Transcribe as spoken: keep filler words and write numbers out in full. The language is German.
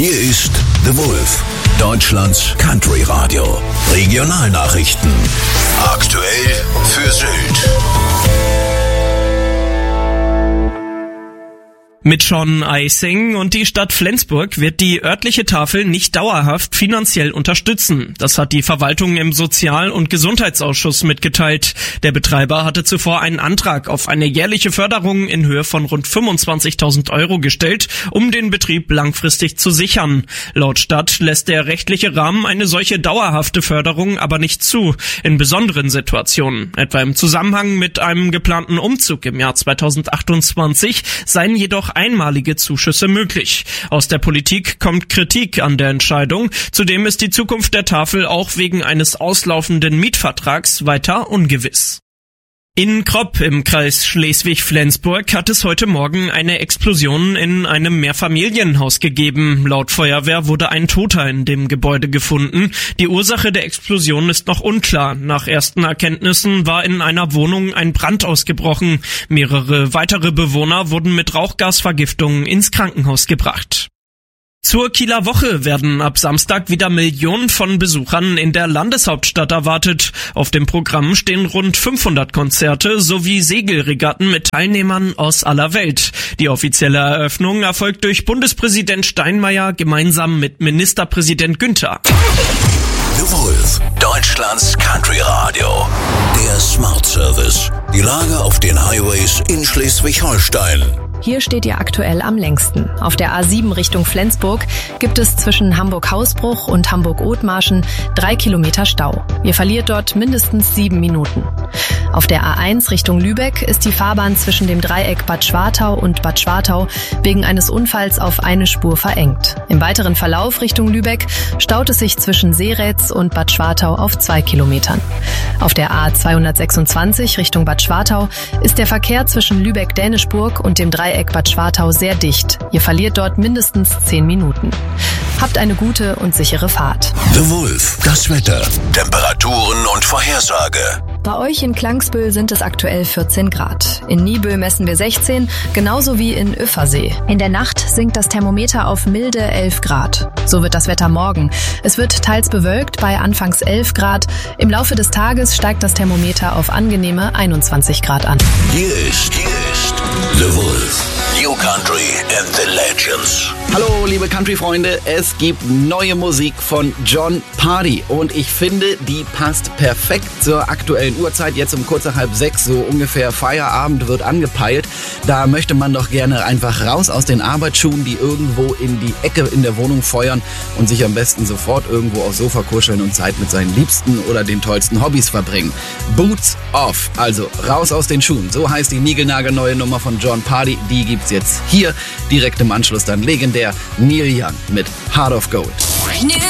Hier ist The Wolf, Deutschlands Country Radio. Regionalnachrichten. Aktuell für Sylt. Mit Sean Eising und die Stadt Flensburg wird die örtliche Tafel nicht dauerhaft finanziell unterstützen. Das hat die Verwaltung im Sozial- und Gesundheitsausschuss mitgeteilt. Der Betreiber hatte zuvor einen Antrag auf eine jährliche Förderung in Höhe von rund fünfundzwanzigtausend Euro gestellt, um den Betrieb langfristig zu sichern. Laut Stadt lässt der rechtliche Rahmen eine solche dauerhafte Förderung aber nicht zu, in besonderen Situationen. Etwa im Zusammenhang mit einem geplanten Umzug im Jahr zweitausendachtundzwanzig seien jedoch einmalige Zuschüsse möglich. Aus der Politik kommt Kritik an der Entscheidung. Zudem ist die Zukunft der Tafel auch wegen eines auslaufenden Mietvertrags weiter ungewiss. In Kropp im Kreis Schleswig-Flensburg hat es heute Morgen eine Explosion in einem Mehrfamilienhaus gegeben. Laut Feuerwehr wurde ein Toter in dem Gebäude gefunden. Die Ursache der Explosion ist noch unklar. Nach ersten Erkenntnissen war in einer Wohnung ein Brand ausgebrochen. Mehrere weitere Bewohner wurden mit Rauchgasvergiftung ins Krankenhaus gebracht. Zur Kieler Woche werden ab Samstag wieder Millionen von Besuchern in der Landeshauptstadt erwartet. Auf dem Programm stehen rund fünfhundert Konzerte sowie Segelregatten mit Teilnehmern aus aller Welt. Die offizielle Eröffnung erfolgt durch Bundespräsident Steinmeier gemeinsam mit Ministerpräsident Günther. The Wolf, Deutschlands Country Radio. Der Smart Service. Die Lage auf den Highways in Schleswig-Holstein. Hier steht ihr aktuell am längsten. Auf der A sieben Richtung Flensburg gibt es zwischen Hamburg-Hausbruch und Hamburg-Othmarschen drei Kilometer Stau. Ihr verliert dort mindestens sieben Minuten. Auf der A eins Richtung Lübeck ist die Fahrbahn zwischen dem Dreieck Bad Schwartau und Bad Schwartau wegen eines Unfalls auf eine Spur verengt. Im weiteren Verlauf Richtung Lübeck staut es sich zwischen Seerätz und Bad Schwartau auf zwei Kilometern. Auf der A zweihundertsechsundzwanzig Richtung Bad Schwartau ist der Verkehr zwischen Lübeck-Dänischburg und dem Dreieck Bad Schwartau sehr dicht. Ihr verliert dort mindestens zehn Minuten. Habt eine gute und sichere Fahrt. The Wolf, das Wetter, Temperaturen und Vorhersage. Bei euch in Klangsbühl sind es aktuell vierzehn Grad. In Niebüll messen wir sechzehn, genauso wie in Üffersee. In der Nacht sinkt das Thermometer auf milde elf Grad. So wird das Wetter morgen. Es wird teils bewölkt bei anfangs elf Grad. Im Laufe des Tages steigt das Thermometer auf angenehme einundzwanzig Grad an. Hier ist, hier ist The Wolf. New Country and the Legends. Hallo liebe Country-Freunde, es gibt neue Musik von Jon Pardi und ich finde, die passt perfekt zur aktuellen Uhrzeit. Jetzt um kurz nach halb sechs, so ungefähr Feierabend wird angepeilt. Da möchte man doch gerne einfach raus aus den Arbeitsschuhen, die irgendwo in die Ecke in der Wohnung feuern und sich am besten sofort irgendwo aufs Sofa kuscheln und Zeit mit seinen Liebsten oder den tollsten Hobbys verbringen. Boots off, also raus aus den Schuhen. So heißt die niegelnagelneue Nummer von Jon Pardi. Die gibt's jetzt hier, direkt im Anschluss dann legendär Neil Young mit Heart of Gold. New